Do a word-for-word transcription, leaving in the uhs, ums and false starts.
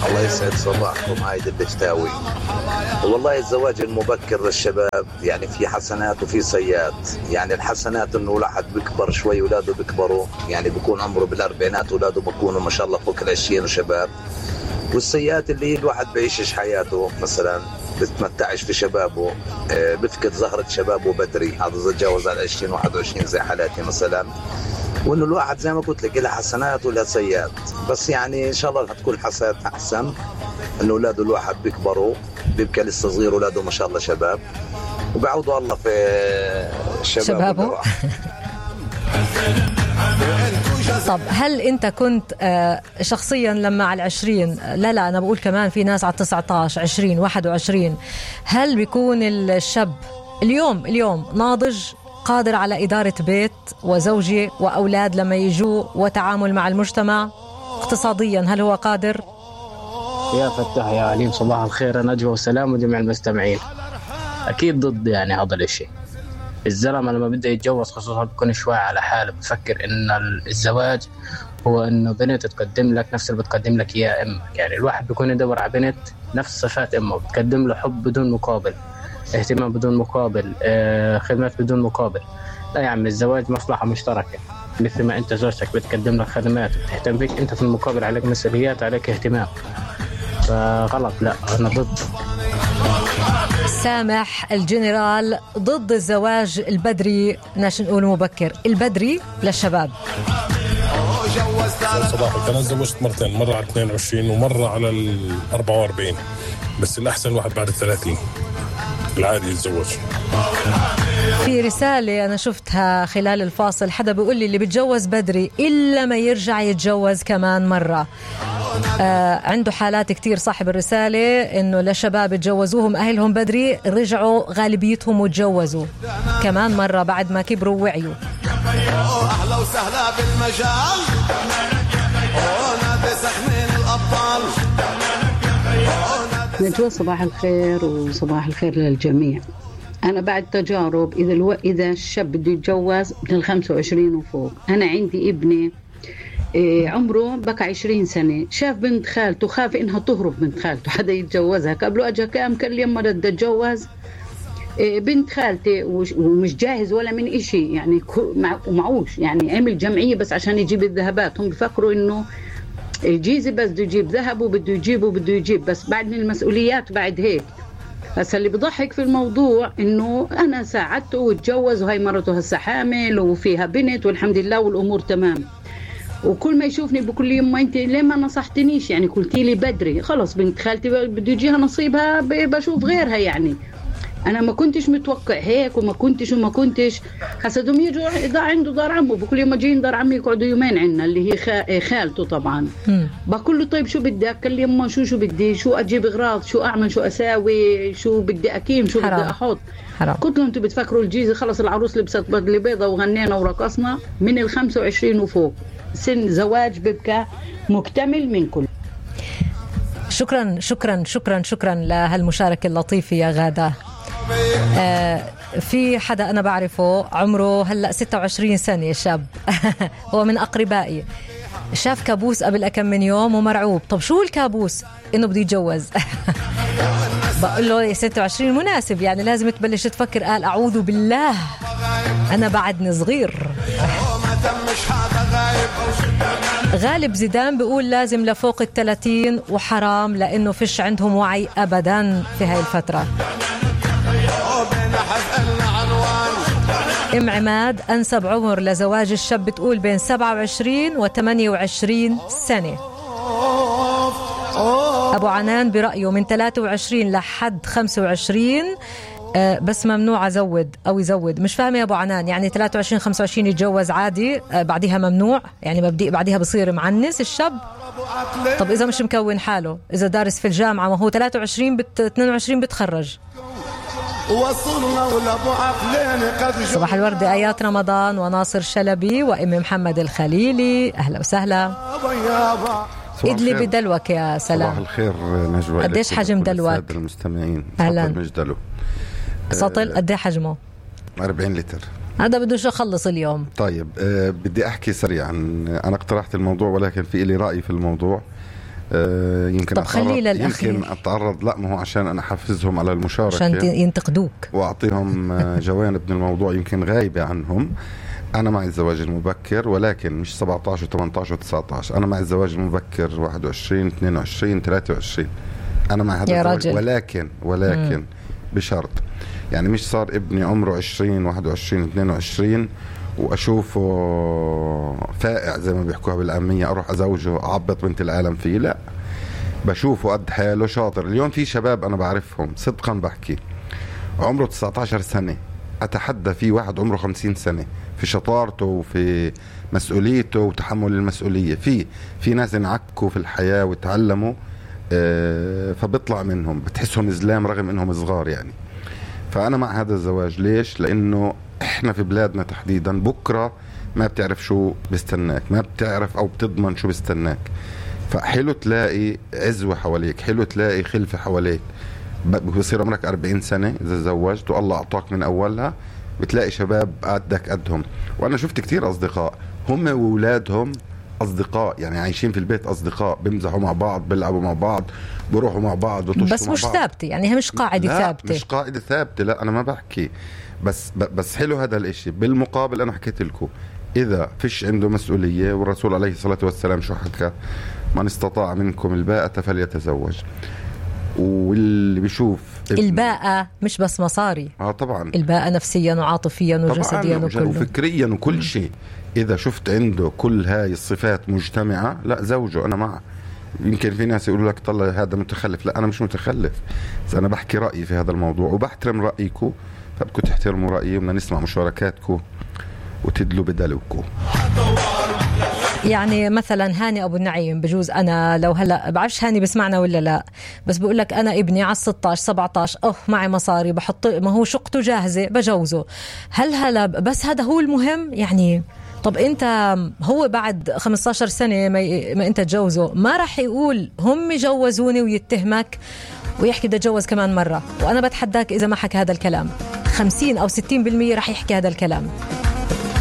الله يسعد صباحكم. هاي البشتاوي. والله الزواج المبكر للشباب يعني في حسنات وفي سيئات. يعني الحسنات انه الواحد بيكبر شوي، اولاده بيكبروا، يعني بيكون عمره بالاربعينات، اولاده بيكونوا ما شاء الله فوق العشرين وشباب. والسيئات اللي الواحد بيعيشش حياته، مثلا بتمتعش في شبابه، بفقد زهرة شبابه بدري، هذا إذا تجاوز على عشرين واحد وعشرين زي حالاتي مثلا. وانه الواحد زي ما قلت لك له حسنات ولا سيئات، بس يعني ان شاء الله هتكون حسنات احسن، انه اولاده الواحد بيكبروا، بيبقى لسه صغير، اولاده ما شاء الله شباب، وبيعوضوا الله في الشباب شبابه. طب هل انت كنت شخصيا لما على العشرين، لا لا انا بقول كمان في ناس على تسعة عشر عشرين واحد وعشرين، هل بيكون الشاب اليوم اليوم ناضج قادر على إدارة بيت وزوجة وأولاد لما يجوا وتعامل مع المجتمع اقتصاديا؟ هل هو قادر؟ يا فتح يا عليم، صباح الخير، نجوى والسلام وجميع المستمعين. أكيد ضد يعني هذا الشيء. الزلمة لما بدأ يتجوز خصوصا بيكون شوي على حاله، بفكر إن الزواج هو إنه بنت تقدم لك نفس اللي بتقدم لك يا أمك. يعني الواحد بيكون يدور على بنت نفس صفات أمه، بتقدم له حب بدون مقابل، اهتمام بدون مقابل، آه، خدمات بدون مقابل. لا يا عم، الزواج مصلحة مشتركة، مثل ما أنت زوجتك بتقدم لك خدمات وتهتم بك، أنت في المقابل عليك مسؤوليات، عليك اهتمام. فغلط، لا أنا ضد. سامح الجنرال ضد الزواج البدري، ناش نقول مبكر، البدري للشباب. صباحك، أنا تزوجت مرتين، مرة على اثنين وعشرين ومرة على الأربعة وأربعين، بس الأحسن واحد بعد الثلاثين العادي يتزوج. في رسالة أنا شفتها خلال الفاصل، حدا بيقول لي اللي بيتجوز بدري إلا ما يرجع يتجوز كمان مرة. آه عنده حالات كتير صاحب الرسالة إنه لشباب اتجوزوهم أهلهم بدري رجعوا غالبيتهم وتجوزوا كمان مرة بعد ما كبروا ووعيوا. أهلا وسهلا بالمجال، نادي سخنين الأبطال. نجوى صباح الخير وصباح الخير للجميع. أنا بعد تجارب، إذا الو... إذا الشاب بده يتجوز من الخمسة وعشرين وفوق. أنا عندي ابني إيه عمره بقى عشرين سنة، شاف بنت خالته، خاف إنها تهرب بنت خالته حدا يتجوزها، قبله أجا كام كان لي مرة بدي أتجوز إيه بنت خالتي ومش جاهز ولا من إشي، يعني معوش، يعني عمل جمعية بس عشان يجيب الذهبات. هم بفكروا إنه الجيزي بس بده يجيب ذهب وبده يجيب وبده يجيب، بس بعد من المسؤوليات بعد هيك. بس اللي بضحك في الموضوع إنه أنا ساعدته وتجوز، وهي مرته هسه حامل وفيها بنت والحمد لله والأمور تمام. وكل ما يشوفني بكل لي يما أنت ليه ما نصحتنيش، يعني قلتي لي بدري، خلص بنت خالتي بده يجيها نصيبها بشوف غيرها. يعني أنا ما كنتش متوقع هيك وما كنتش وما كنتش حسدهم يجوا إذا عنده دار عمه، بكل يوم جايين دار عمي يقعدوا يومين عنا اللي هي خالته طبعا. بقول له طيب شو بدك؟ قال لي يما شو شو بدي، شو أجيب أغراض، شو أعمل، شو أساوي، شو بدي أكيم، شو بدي أحط. حرام. قلت لهم أنتوا بتفكروا الجيزة خلص العروس لبست بدلة بيضة وغنينا ورقصنا؟ من الخمسة وعشرين وفوق سن زواج بيبقى مكتمل من كل. شكرا شكرا شكرا شكرا لهالمشاركة اللطيفة يا غادة. آه في حدا أنا بعرفه عمره هلأ ستة وعشرين سنة، شاب هو من أقربائي، شاف كابوس قبل أكم من يوم ومرعوب. طب شو الكابوس؟ إنه بده يتجوز. بقول له ستة وعشرين مناسب، يعني لازم تبلش تفكر. قال أعوذ بالله أنا بعدني صغير. غالب زيدان بيقول لازم لفوق الثلاثين وحرام، لأنه فيش عندهم وعي أبدا في هاي الفترة. ام عماد أنسب عمر لزواج الشاب بتقول بين سبعة وعشرين وثمانية وعشرين سنة. أبو عنان برأيه من ثلاثة وعشرين لحد خمسة وعشرين، أه بس ممنوع أزود أو يزود. مش فاهمة يا أبو عنان، يعني ثلاثة وعشرين خمسة وعشرين يتجوز عادي، أه بعدها ممنوع، يعني مبدئ بعدها بصير معنس الشاب. طب إذا مش مكون حاله، إذا دارس في الجامعة ما هو ثلاثة وعشرين بت اثنين وعشرين بتخرج. صباح الورد آيات رمضان وناصر شلبي وأم محمد الخليلي، أهلا وسهلا. إدلي بدلوك يا سلام. صباح الخير نجوى. قديش حجم دلوك؟ المستمعين أهلا. مش دلو سطل قديه حجمه؟ أربعين لتر. هذا بدوش أخلص اليوم. طيب أه بدي أحكي سريعا. أنا اقترحت الموضوع ولكن في إلي رأي في الموضوع. آه يمكن طب خليه أتعرض للأخير. يمكن أتعرض لا ما هو عشان أنا أحفزهم على المشاركة عشان ينتقدوك وأعطيهم جوانب من الموضوع يمكن غايبة عنهم. أنا مع الزواج المبكر ولكن مش سبعة عشر وثمانية عشر وتسعة عشر. أنا مع الزواج المبكر واحد وعشرين اثنين وعشرين ثلاثة وعشرين. أنا مع هذا الزواج ولكن ولكن مم. بشرط يعني مش صار ابني عمره عشرين واحد وعشرين اثنين وعشرين وأشوفه فائع زي ما بيحكوها بالعامية أروح أزوجه أعبط بنت العالم فيه. لا، بشوفه قد حاله شاطر. اليوم في شباب أنا بعرفهم صدقا بحكي عمره تسعة عشر سنة أتحدى فيه واحد عمره خمسين سنة في شطارته وفي مسؤوليته وتحمل المسؤولية. في في ناس انعكوا في الحياة وتعلموا آه فبطلع منهم بتحسهم إزلام رغم إنهم صغار يعني. فأنا مع هذا الزواج. ليش؟ لأنه إحنا في بلادنا تحديدا بكرة ما بتعرف شو بيستناك، ما بتعرف أو بتضمن شو بيستناك. فحلو تلاقي عزوة حواليك، حلو تلاقي خلفة حواليك. بصير عمرك أربعين سنة إذا تزوجت والله أعطاك من أولها بتلاقي شباب قدك قدهم. وأنا شفت كتير أصدقاء هم وولادهم أصدقاء يعني عايشين في البيت أصدقاء بيمزحوا مع بعض بيلعبوا مع بعض بيروحوا مع بعض بس مش ثابتة يعني هي مش قاعدة لا ثابتة. مش قاعدة ثابتة لا أنا ما بحكي بس بس حلو هذا الاشي. بالمقابل أنا حكيت لكم إذا فيش عنده مسؤولية والرسول عليه الصلاة والسلام شو حكى؟ من استطاع منكم الباءة فليتزوج. واللي بيشوف الباءة مش بس مصاري اه طبعا الباءة نفسيا وعاطفيا وجسديا وكله وفكريا وكل شيء. إذا شفت عنده كل هاي الصفات مجتمعة لا زوجه أنا معه. يمكن في ناس يقولوا لك طلع هذا متخلف. لا أنا مش متخلف بس أنا بحكي رأيي في هذا الموضوع وبحترم رأيكم فبكم تحترموا رأيي وبدنا نسمع مشاركاتكم وتدلوا بدلوكم. يعني مثلا هاني أبو النعيم بجوز أنا لو هلأ بعرفش هاني بسمعنا ولا لا بس بقول لك أنا ابني على ستة عشر سبعة عشر أوه معي مصاري بحط ما هو شقته جاهزة بجوزه. هل هلا بس هذا هو المهم يعني؟ طب أنت هو بعد خمسة عشر سنة ما, ما أنت تجوزه ما رح يقول هم جوزوني ويتهمك ويحكي ده جوز كمان مرة. وأنا بتحداك إذا ما حكى هذا الكلام خمسين أو ستين بالمية رح يحكي هذا الكلام.